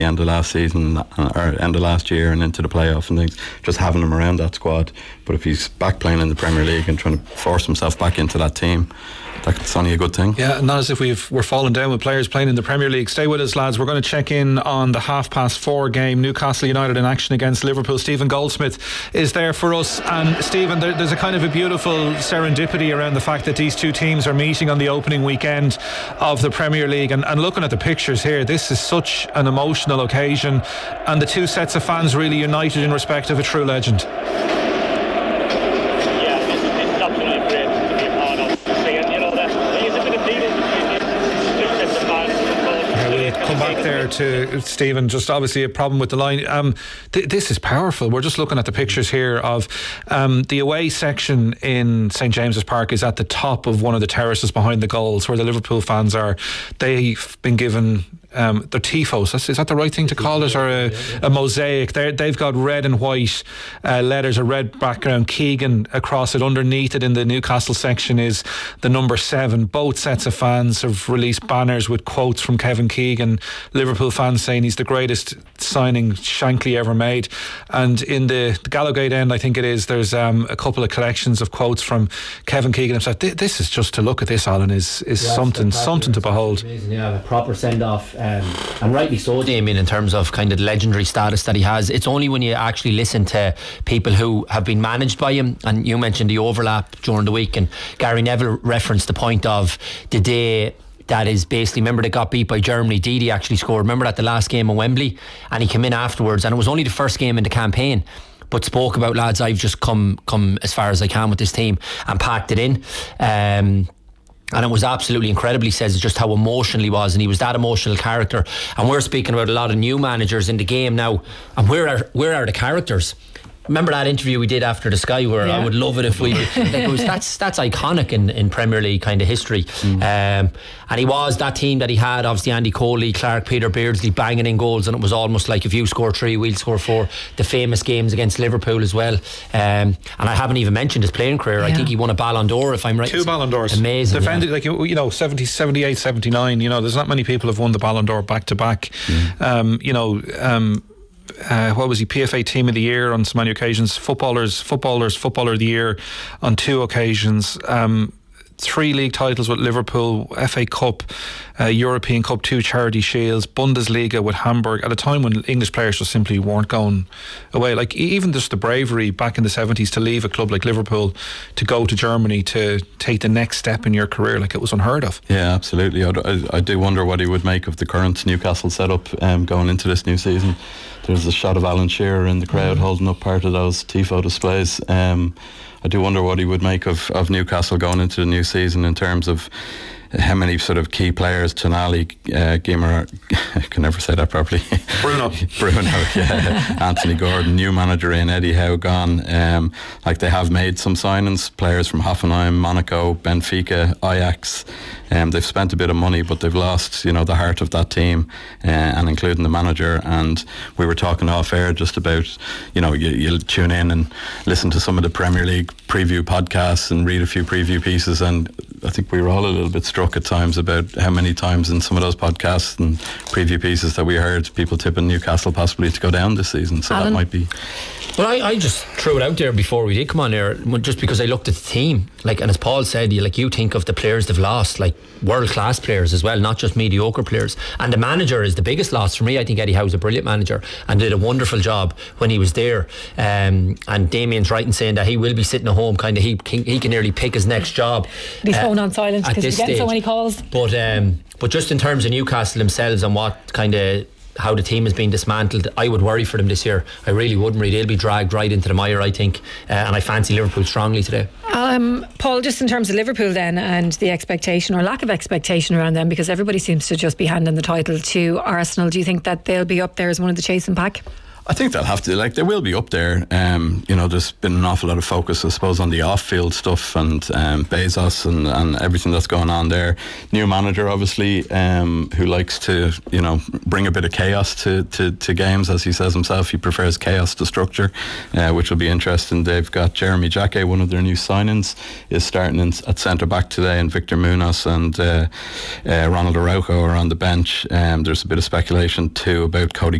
end of last season or end of last year and into the playoff and things, just having him around that squad. But if he's back playing in the Premier League and trying to force himself back into that team, that's only a good thing. Yeah, not as if we're falling down with players playing in the Premier League. Stay with us, lads. We're going to check in on the 4:30 game. Newcastle United in action against Liverpool. Stephen Goldsmith is there for us. And Stephen, there's a kind of a beautiful serendipity around the fact that these two teams are meeting on the opening weekend of the Premier League. And looking at the pictures here, this is such an emotional occasion, and the two sets of fans really united in respect of a true legend. Come back there to Stephen. Just obviously a problem with the line. This is powerful. We're just looking at the pictures here of the away section in St James's Park is at the top of one of the terraces behind the goals where the Liverpool fans are. They've been given the tifos, is that the right thing to call it, or a mosaic? They've got red and white letters, a red background, Keegan across it. Underneath it in the Newcastle section is the number 7. Both sets of fans have released banners with quotes from Kevin Keegan. Liverpool fans saying he's the greatest signing Shankly ever made. And in the Gallowgate end, I think it is, there's a couple of collections of quotes from Kevin Keegan himself. This is just, to look at this, Alan, is something to behold. Amazing, yeah, a proper send-off. And rightly so, Damien, in terms of kind of the legendary status that he has. It's only when you actually listen to people who have been managed by him, and you mentioned the overlap during the week, and Gary Neville referenced the point of the day that is basically, remember they got beat by Germany. Didi actually scored, remember, at the last game in Wembley, and he came in afterwards, and it was only the first game in the campaign, but spoke about, lads, I've just come as far as I can with this team, and packed it in. And it was absolutely incredible, he says, just how emotional he was, and he was that emotional character. And we're speaking about a lot of new managers in the game now, and where are the characters? Remember that interview we did after the Sky, where I would love it if we that's iconic in Premier League kind of history. And he was that team that he had, obviously Andy Coley, Clark, Peter Beardsley banging in goals, and it was almost like if you score 3 we'll score 4. The famous games against Liverpool as well. And I haven't even mentioned his playing career. I think he won a Ballon d'Or, if I'm right. 2 Ballon d'Ors. Amazing. Defended, like, 70, 78, 79, there's not many people have won the Ballon d'Or back to back. What was he, PFA Team of the Year on so many occasions, Footballer of the Year on 2 occasions, 3 league titles with Liverpool, FA Cup, European Cup, 2 Charity Shields, Bundesliga with Hamburg, at a time when English players just simply weren't going away. Like, even just the bravery back in the 70s to leave a club like Liverpool to go to Germany to take the next step in your career, like, it was unheard of. Yeah, absolutely. I do wonder what he would make of the current Newcastle setup going into this new season. There's a shot of Alan Shearer in the crowd holding up part of those tifo displays. I do wonder what he would make of Newcastle going into the new season in terms of how many sort of key players, Tonali, Gimmer, I can never say that properly. Bruno, yeah. Anthony Gordon, new manager in, Eddie Howe gone. Like, they have made some signings, players from Hoffenheim, Monaco, Benfica, Ajax. They've spent a bit of money, but they've lost, the heart of that team, and including the manager. And we were talking off air just about, you'll tune in and listen to some of the Premier League preview podcasts and read a few preview pieces, and I think we were all a little bit struck at times about how many times in some of those podcasts and preview pieces that we heard people tipping Newcastle possibly to go down this season. So Alan? That might be. Well, I just threw it out there before we did come on air, just because I looked at the team, and as Paul said, you think of the players they've lost, like world class players as well, not just mediocre players. And the manager is the biggest loss for me. I think Eddie Howe's a brilliant manager and did a wonderful job when he was there. And Damien's right in saying that he will be sitting at home, kind of he can nearly pick his next job. His phone on silent because he's getting so many calls. But just in terms of Newcastle themselves and what kind of how the team has been dismantled, I would worry for them this year. I really wouldn't. They'll be dragged right into the mire, I think, and I fancy Liverpool strongly today. Paul, just in terms of Liverpool then, and the expectation or lack of expectation around them, because everybody seems to just be handing the title to Arsenal, do you think that they'll be up there as one of the chasing pack? I think they'll have to, like, they will be up there. You know, there's been an awful lot of focus, I suppose, on the off-field stuff and Bezos and everything that's going on there. New manager, obviously, who likes to, you know, bring a bit of chaos to games, as he says himself. He prefers chaos to structure, which will be interesting. They've got Jeremy Jacquet, one of their new signings, is starting at centre-back today, and Victor Munoz and Ronald Araujo are on the bench. There's a bit of speculation, too, about Cody